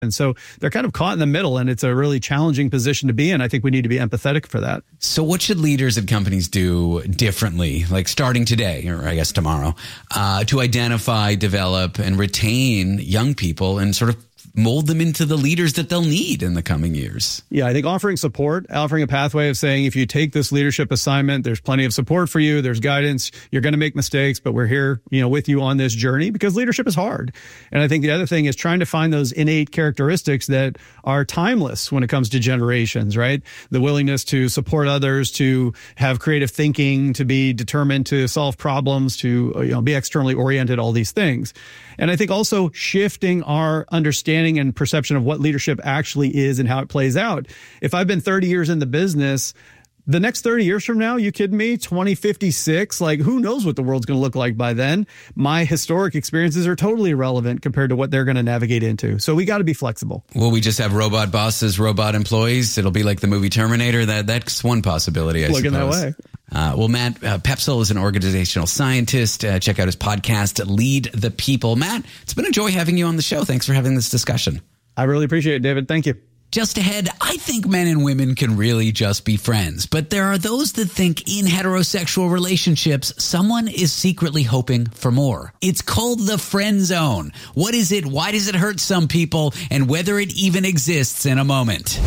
And so they're kind of caught in the middle, and it's a really challenging position to be in. I think we need to be empathetic for that. So what should leaders at companies do differently, like starting today, or I guess tomorrow, to identify, develop, and retain young people and sort of mold them into the leaders that they'll need in the coming years? Yeah, I think offering support, offering a pathway of saying, if you take this leadership assignment, there's plenty of support for you. There's guidance. You're going to make mistakes, but we're here, with you on this journey, because leadership is hard. And I think the other thing is trying to find those innate characteristics that are timeless when it comes to generations, right? The willingness to support others, to have creative thinking, to be determined to solve problems, to be externally oriented, all these things. And I think also shifting our understanding and perception of what leadership actually is and how it plays out. If I've been 30 years in the business, the next 30 years from now, you kidding me? 2056, who knows what the world's going to look like by then? My historic experiences are totally irrelevant compared to what they're going to navigate into. So we got to be flexible. Will we just have robot bosses, robot employees? It'll be like the movie Terminator. That's one possibility, I suppose. Looking that way. Well, Matt Pepsel is an organizational scientist. Check out his podcast, Lead the People. Matt, it's been a joy having you on the show. Thanks for having this discussion. I really appreciate it, David. Thank you. Just ahead, I think men and women can really just be friends. But there are those that think in heterosexual relationships, someone is secretly hoping for more. It's called the friend zone. What is it? Why does it hurt some people? And whether it even exists in a moment.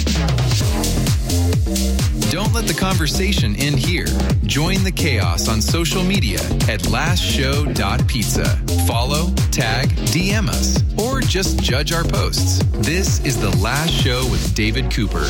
Don't let the conversation end here. Join the chaos on social media at lastshow.pizza. Follow, tag, DM us, or just judge our posts. This is The Last Show with David Cooper.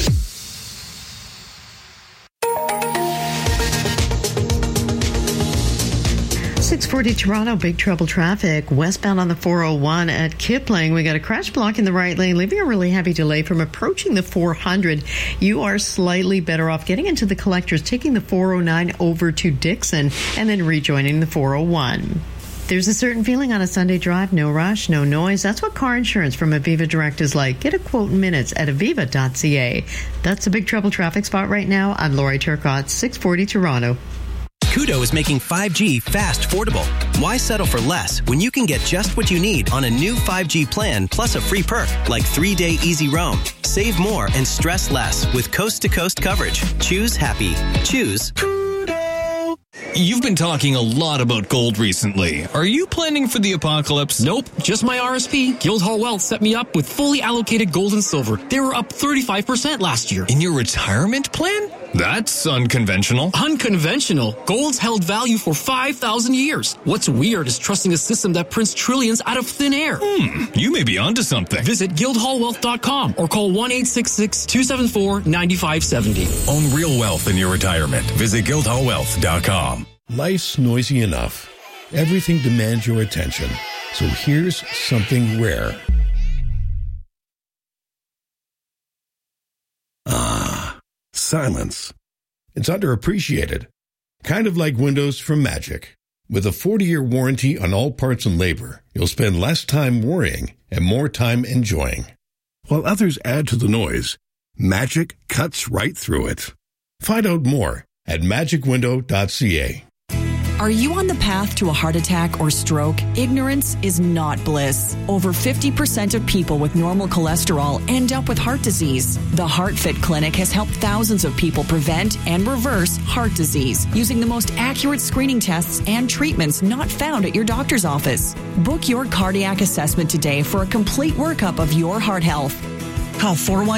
640 Toronto, big trouble traffic. Westbound on the 401 at Kipling. We got a crash block in the right lane, leaving a really heavy delay from approaching the 400. You are slightly better off getting into the collectors, taking the 409 over to Dixon, and then rejoining the 401. There's a certain feeling on a Sunday drive, no rush, no noise. That's what car insurance from Aviva Direct is like. Get a quote in minutes at aviva.ca. That's a big trouble traffic spot right now. I'm Lori Turcott, 640 Toronto. Koodo is making 5G fast affordable. Why settle for less when you can get just what you need on a new 5G plan plus a free perk like 3-day easy roam. Save more and stress less with coast-to-coast coverage. Choose happy. Choose Koodo. You've been talking a lot about gold recently. Are you planning for the apocalypse? Nope, just my RSP. Guildhall Wealth set me up with fully allocated gold and silver. They were up 35% last year. In your retirement plan? That's unconventional. Unconventional? Gold's held value for 5,000 years. What's weird is trusting a system that prints trillions out of thin air. You may be onto something. Visit guildhallwealth.com or call 1-866-274-9570. Own real wealth in your retirement. Visit guildhallwealth.com. Life's noisy enough. Everything demands your attention. So here's something rare. Silence. It's underappreciated. Kind of like windows from Magic. With a 40-year warranty on all parts and labor, you'll spend less time worrying and more time enjoying. While others add to the noise, Magic cuts right through it. Find out more at magicwindow.ca. Are you on the path to a heart attack or stroke? Ignorance is not bliss. Over 50% of people with normal cholesterol end up with heart disease. The HeartFit Clinic has helped thousands of people prevent and reverse heart disease using the most accurate screening tests and treatments not found at your doctor's office. Book your cardiac assessment today for a complete workup of your heart health. Call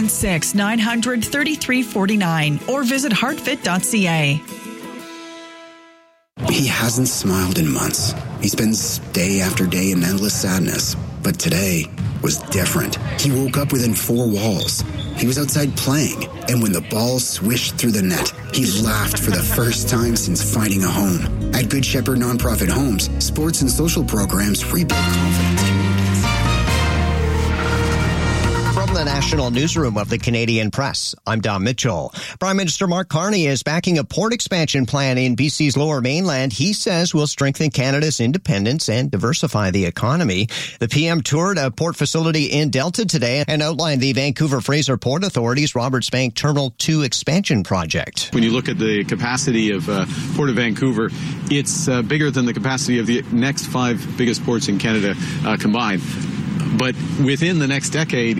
416-900-3349 or visit heartfit.ca. He hasn't smiled in months. He spends day after day in endless sadness. But today was different. He woke up within 4 walls. He was outside playing, and when the ball swished through the net, he laughed for the first time since finding a home. At Good Shepherd Nonprofit Homes, sports and social programs rebuild confidence. From the National Newsroom of the Canadian Press, I'm Don Mitchell. Prime Minister Mark Carney is backing a port expansion plan in BC's Lower Mainland he says will strengthen Canada's independence and diversify the economy. The PM toured a port facility in Delta today and outlined the Vancouver Fraser Port Authority's Roberts Bank Terminal 2 expansion project. When you look at the capacity of Port of Vancouver, it's bigger than the capacity of the next 5 biggest ports in Canada combined. But within the next decade,